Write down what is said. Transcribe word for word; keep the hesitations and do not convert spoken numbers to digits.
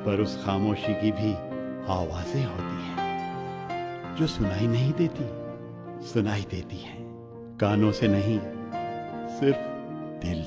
पर उस खामोशी की भी आवाजें होती हैं जो सुनाई नहीं देती, सुनाई देती हैं कानों से नहीं, सिर्फ दिल